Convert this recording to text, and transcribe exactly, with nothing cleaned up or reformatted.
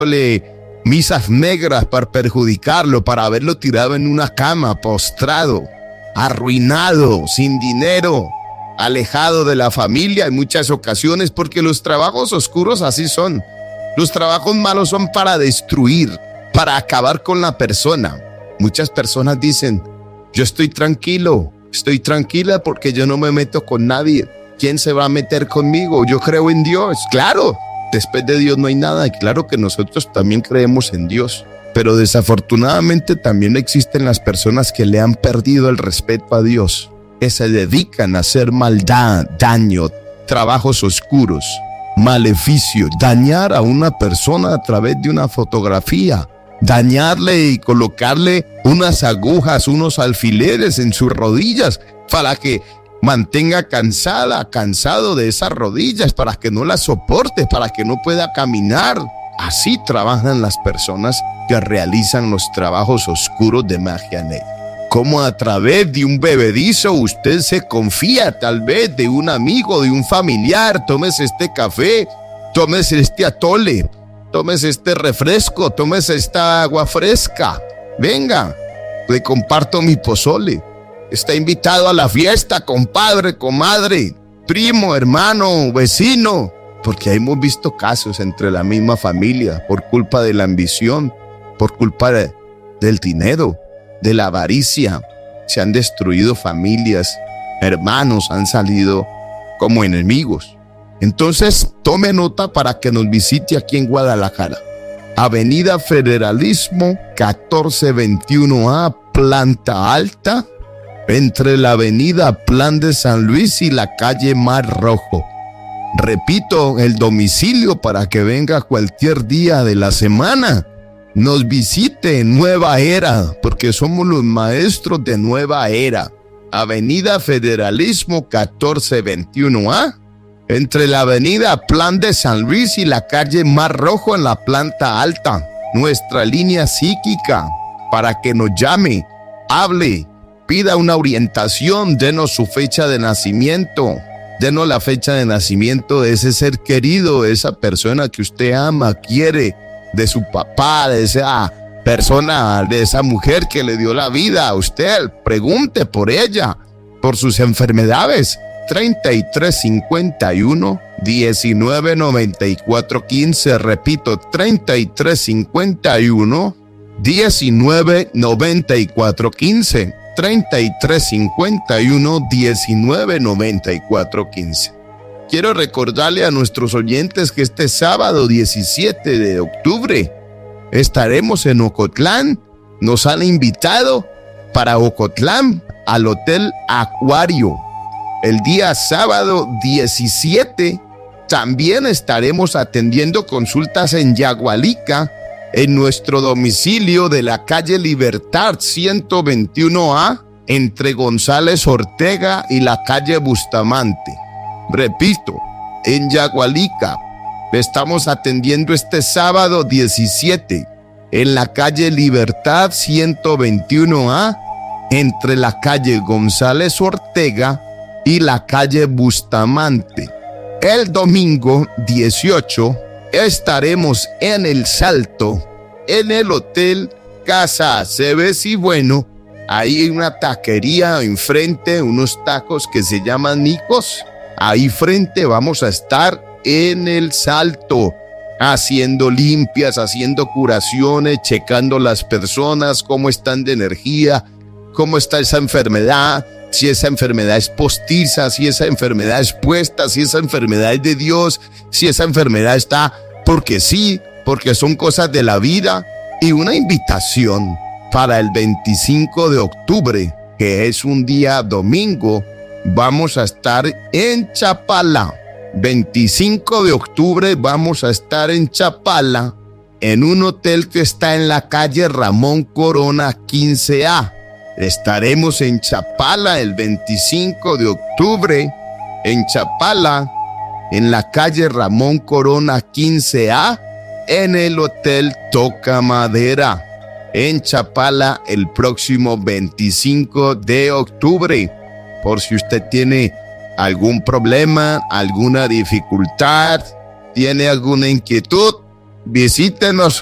misas negras para perjudicarlo, para haberlo tirado en una cama, postrado, arruinado, sin dinero, alejado de la familia en muchas ocasiones, porque los trabajos oscuros así son. Los trabajos malos son para destruir, para acabar con la persona. Muchas personas dicen, yo estoy tranquilo, estoy tranquila porque yo no me meto con nadie. ¿Quién se va a meter conmigo? Yo creo en Dios. Claro, después de Dios no hay nada, y claro que nosotros también creemos en Dios. Pero desafortunadamente también existen las personas que le han perdido el respeto a Dios, que se dedican a hacer maldad, daño, trabajos oscuros, maleficio, dañar a una persona a través de una fotografía, dañarle y colocarle unas agujas, unos alfileres en sus rodillas para que mantenga cansada, cansado de esas rodillas, para que no las soporte, para que no pueda caminar. Así trabajan las personas que realizan los trabajos oscuros de magia negra. Como a través de un bebedizo usted se confía tal vez de un amigo, de un familiar. Tómese este café, tómese este atole, tómese este refresco, tómese esta agua fresca. Venga, le comparto mi pozole. Está invitado a la fiesta, compadre, comadre, primo, hermano, vecino. Porque hemos visto casos entre la misma familia por culpa de la ambición, por culpa de, del dinero, de la avaricia. Se han destruido familias, hermanos han salido como enemigos. Entonces, tome nota para que nos visite aquí en Guadalajara. Avenida Federalismo, catorce veintiuno A, planta alta, entre la avenida Plan de San Luis y la calle Mar Rojo. Repito, el domicilio para que venga cualquier día de la semana. Nos visite en Nueva Era, porque somos los maestros de Nueva Era. Avenida Federalismo catorce veintiuno A, entre la avenida Plan de San Luis y la calle Mar Rojo en la planta alta. Nuestra línea psíquica para que nos llame, hable, pida una orientación, denos su fecha de nacimiento. Denos la fecha de nacimiento de ese ser querido, de esa persona que usted ama, quiere, de su papá, de esa persona, de esa mujer que le dio la vida a usted. Pregunte por ella, por sus enfermedades. treinta y tres cincuenta y uno, diecinueve noventa y cuatro quince. Repito, treinta y tres cincuenta y uno, diecinueve noventa y cuatro quince. treinta y tres cincuenta y uno, diecinueve noventa y cuatro quince. Quiero recordarle a nuestros oyentes que este sábado diecisiete de octubre estaremos en Ocotlán. Nos han invitado para Ocotlán al Hotel Acuario. El día sábado diecisiete también estaremos atendiendo consultas en Yagualica, en nuestro domicilio de la calle Libertad ciento veintiuno A, entre González Ortega y la calle Bustamante. Repito, en Yagualica estamos atendiendo este sábado diecisiete en la calle Libertad ciento veintiuno A, entre la calle González Ortega y la calle Bustamante. El domingo dieciocho estaremos en El Salto, en el Hotel Casa Aceves y Bueno. Ahí hay una taquería enfrente, unos tacos que se llaman Nicos. Ahí frente vamos a estar en El Salto, haciendo limpias, haciendo curaciones, checando las personas, cómo están de energía, cómo está esa enfermedad, si esa enfermedad es postiza, si esa enfermedad es puesta, si esa enfermedad es de Dios, si esa enfermedad está porque sí, porque son cosas de la vida. Y una invitación para el veinticinco de octubre, que es un día domingo, vamos a estar en Chapala. veinticinco de octubre vamos a estar en Chapala, en un hotel que está en la calle Ramón Corona quince A. Estaremos en Chapala el veinticinco de octubre, en Chapala, en la calle Ramón Corona quince A, en el Hotel Toca Madera, en Chapala, el próximo veinticinco de octubre. Por si usted tiene algún problema, alguna dificultad, tiene alguna inquietud, Visítenos